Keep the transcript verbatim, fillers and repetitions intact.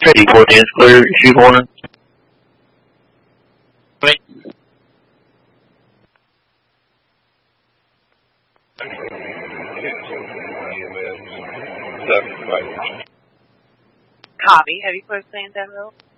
Ready, fourteen is clear, shoot corner. Wait. Copy. Have you closed San Road?